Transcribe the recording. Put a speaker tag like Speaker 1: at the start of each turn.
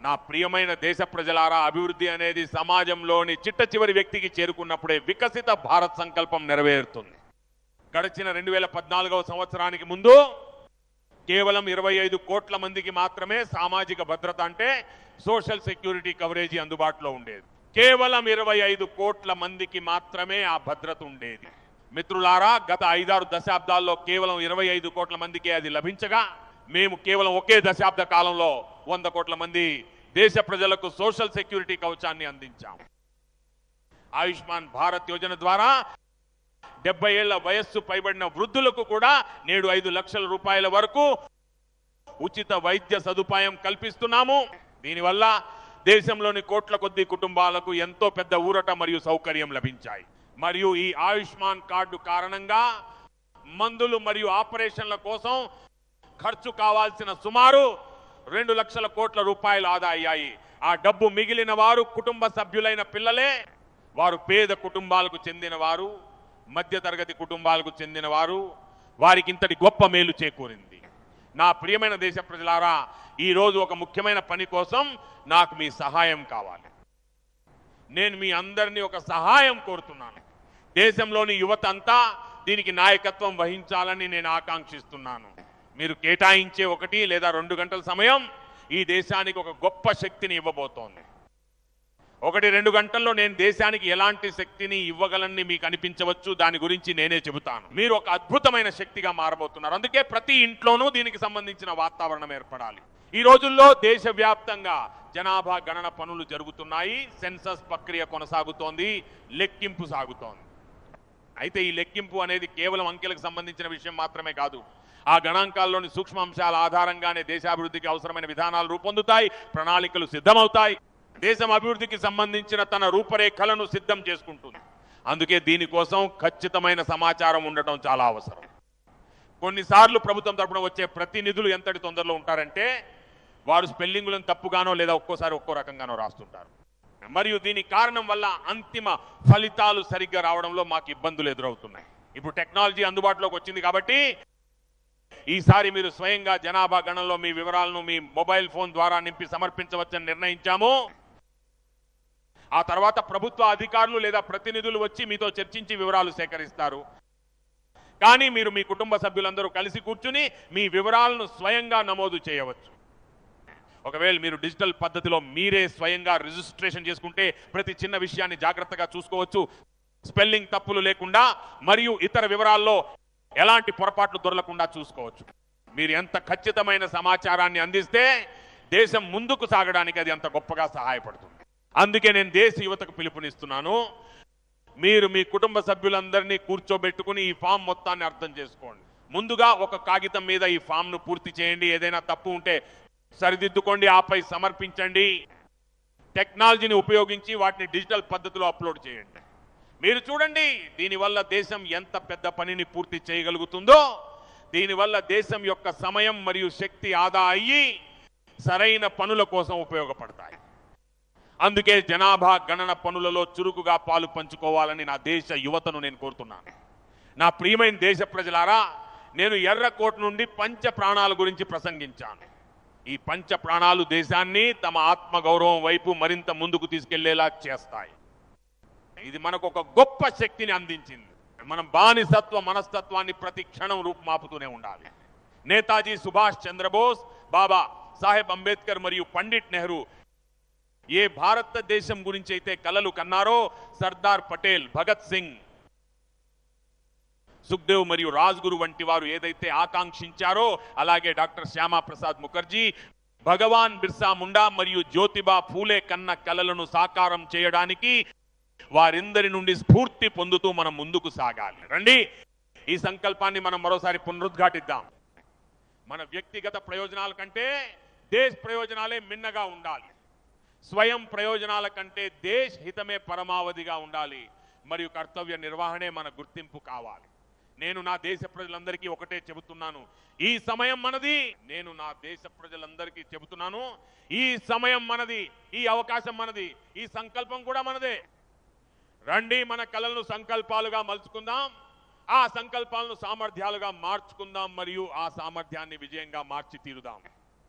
Speaker 1: నా ప్రియమైన దేశ ప్రజలారా, అభివృద్ధి అనేది సమాజంలోని చిట్ట చివరి వ్యక్తికి చేరుకున్నప్పుడే వికసిత భారత్ సంకల్పం నెరవేరుతుంది. గడిచిన 2014వ సంవత్సరానికి ముందు కేవలం 25 కోట్ల మందికి మాత్రమే సామాజిక భద్రత అంటే సోషల్ సెక్యూరిటీ కవరేజీ అందుబాటులో ఉండేది. కేవలం 25 కోట్ల మందికి మాత్రమే ఆ భద్రత ఉండేది. మిత్రులారా, గత 5-6 దశాబ్దాల్లో కేవలం 25 కోట్ల మందికే అది లభించగా, మేము కేవలం ఒకే దశాబ్ద కాలంలో 100 కోట్ల మంది దేశ ప్రజలకు సోషల్ సెక్యూరిటీ కవచాన్ని అందించాం. ఆయుష్మాన్ భారత్ యోజన ద్వారా 70 ఏళ్ల వయస్సు పైబడిన వృద్ధులకు కూడా నేడు 5 లక్షల రూపాయల వరకు ఉచిత వైద్య సదుపాయం కల్పిస్తున్నాము. దీనివల్ల దేశంలోని కోట్ల కొద్ది కుటుంబాలకు ఎంతో పెద్ద ఊరట మరియు సౌకర్యం లభించాయి. మరియు ఈ ఆయుష్మాన్ కార్డు కారణంగా మందులు మరియు ఆపరేషన్ల కోసం ఖర్చు కావాల్సిన సుమారు 2 లక్షల కోట్ల రూపాయలు ఆదా అయ్యాయి. ఆ డబ్బు మిగిలిన వారు కుటుంబ సభ్యులైన పిల్లలే. వారు పేద కుటుంబాలకు చెందినవారు, మధ్యతరగతి కుటుంబాలకు చెందినవారు. వారికి ఇంతటి గొప్ప మేలు చేకూరింది. నా ప్రియమైన దేశ ప్రజలారా, ఈరోజు ఒక ముఖ్యమైన పని కోసం నాకు మీ సహాయం కావాలి. నేను మీ అందరినీ ఒక సహాయం కోరుతున్నాను. దేశంలోని యువత అంతా దీనికి నాయకత్వం వహించాలని నేను ఆకాంక్షిస్తున్నాను. మీరు కేటాయించే 1 లేదా 2 గంటల సమయం ఈ దేశానికి ఒక గొప్ప శక్తిని ఇవ్వబోతోంది. 1-2 గంటల్లో నేను దేశానికి ఎలాంటి శక్తిని ఇవ్వగలని మీకు అనిపించవచ్చు. దాని గురించి నేనే చెబుతాను. మీరు ఒక అద్భుతమైన శక్తిగా మారబోతున్నారు. అందుకే ప్రతి ఇంట్లోనూ దీనికి సంబంధించిన వాతావరణం ఏర్పడాలి. ఈ రోజుల్లో దేశవ్యాప్తంగా జనాభా గణన పనులు జరుగుతున్నాయి. సెన్సస్ ప్రక్రియ కొనసాగుతోంది, లెక్కింపు సాగుతోంది. అయితే ఈ లెక్కింపు అనేది కేవలం అంకెలకు సంబంధించిన విషయం మాత్రమే కాదు. ఆ గణాంకాల్లోని సూక్ష్మాంశాల ఆధారంగానే దేశాభివృద్ధికి అవసరమైన విధానాలు రూపొందుతాయి, ప్రణాళికలు సిద్ధమవుతాయి. దేశం అభివృద్ధికి సంబంధించిన తన రూపరేఖలను సిద్ధం చేసుకుంటుంది. అందుకే దీనికోసం ఖచ్చితమైన సమాచారం ఉండటం చాలా అవసరం. కొన్నిసార్లు ప్రభుత్వం తరపున వచ్చే ప్రతినిధులు ఎంతటి తొందరలో ఉంటారంటే వారు స్పెల్లింగులను తప్పుగానో లేదా ఒక్కోసారి ఒక్కో రకంగానో రాస్తుంటారు. మరియు దీని కారణం వల్ల అంతిమ ఫలితాలు సరిగ్గా రావడంలో మాకు ఇబ్బందులు ఎదురవుతున్నాయి. ఇప్పుడు టెక్నాలజీ అందుబాటులోకి వచ్చింది కాబట్టి ఈసారి మీరు స్వయంగా జనాభా గణనలో మీ వివరాలను మీ మొబైల్ ఫోన్ ద్వారా నింపి సమర్పించవచ్చని నిర్ణయించాము. ఆ తర్వాత ప్రభుత్వ అధికారులు లేదా ప్రతినిధులు వచ్చి మీతో చర్చించి వివరాలు సేకరిస్తారు. కానీ మీరు మీ కుటుంబ సభ్యులందరూ కలిసి కూర్చుని మీ వివరాలను స్వయంగా నమోదు చేయవచ్చు. ఒకవేళ మీరు డిజిటల్ పద్ధతిలో మీరే స్వయంగా రిజిస్ట్రేషన్ చేసుకుంటే ప్రతి చిన్న విషయాన్ని జాగ్రత్తగా చూసుకోవచ్చు, స్పెల్లింగ్ తప్పులు లేకుండా మరియు ఇతర వివరాల్లో ఎలాంటి పొరపాట్లు దొరలకుండా చూసుకోవచ్చు. మీరు ఎంత ఖచ్చితమైన సమాచారాన్ని అందిస్తే దేశం ముందుకు సాగడానికి అది అంత గొప్పగా సహాయపడుతుంది. అందుకే నేను దేశ యువతకు పిలుపునిస్తున్నాను. మీరు మీ కుటుంబ సభ్యులందరినీ కూర్చోబెట్టుకుని ఈ ఫామ్ మొత్తాన్ని అర్థం చేసుకోండి. ముందుగా ఒక కాగితం మీద ఈ ఫామ్ను పూర్తి చేయండి. ఏదైనా తప్పు ఉంటే సరిదిద్దుకోండి, ఆపై సమర్పించండి. టెక్నాలజీని ఉపయోగించి వాటిని డిజిటల్ పద్ధతిలో అప్లోడ్ చేయండి. మీరు చూడండి, దీనివల్ల దేశం ఎంత పెద్ద పనిని పూర్తి చేయగలుగుతుందో. దీనివల్ల దేశం యొక్క సమయం మరియు శక్తి ఆదా అయ్యి సరైన పనుల కోసం ఉపయోగపడతాయి. అందుకే జనాభా గణన పనులలో చురుకుగా పాలు పంచుకోవాలని నా దేశ యువతను నేను కోరుతున్నాను. నా ప్రియమైన దేశ ప్రజలారా, నేను ఎర్రకోట నుండి పంచ ప్రాణాల గురించి ప్రసంగించాను. ఈ పంచ ప్రాణాలు దేశాన్ని తమ ఆత్మగౌరవం వైపు మరింత ముందుకు తీసుకెళ్లేలా చేస్తాయి. ఇది మనకు ఒక గొప్ప శక్తిని అందించింది. మనం బానిసత్వ మనస్తత్వాన్ని ప్రతి క్షణం రూపుమాపుతూనే ఉండాలి. నేతాజీ సుభాష్ చంద్రబోస్, బాబా సాహెబ్ అంబేద్కర్ మరియు పండిట్ నెహ్రూ ఏ భారతదేశం గురించి అయితే కలలు కన్నారో, సర్దార్ పటేల్, భగత్ సింగ్, సుఖ్దేవ్ మరియు రాజ్గురు వంటి వారు ఏదైతే ఆకాంక్షించారో, అలాగే డాక్టర్ శ్యామా ప్రసాద్ ముఖర్జీ, భగవాన్ బిర్సా ముండా మరియు జ్యోతిబా ఫూలే కన్న కలలను సాకారం చేయడానికి వారిందరి నుండి స్ఫూర్తి పొందుతూ మనం ముందుకు సాగాలి. రండి, ఈ సంకల్పాన్ని మనం మరోసారి పునరుద్ఘాటిద్దాం. మన వ్యక్తిగత ప్రయోజనాల కంటే దేశ ప్రయోజనాలే మిన్నగా ఉండాలి. స్వయం ప్రయోజనాల కంటే దేశ హితమే పరమావధిగా ఉండాలి. మరియు కర్తవ్య నిర్వహణే మన గుర్తింపు కావాలి. నేను నా దేశ ప్రజలందరికీ ఒకటే చెబుతున్నాను, ఈ సమయం మనది. నేను నా దేశ ప్రజలందరికీ చెబుతున్నాను, ఈ సమయం మనది, ఈ అవకాశం మనది, ఈ సంకల్పం కూడా మనదే. రండి, మన కలలను సంకల్పాలుగా మలుచుకుందాం, ఆ సంకల్పాలను సామర్థ్యాలుగా మార్చుకుందాం మరియు ఆ సామర్థ్యాన్ని విజయంగా మార్చి తీరుదాం.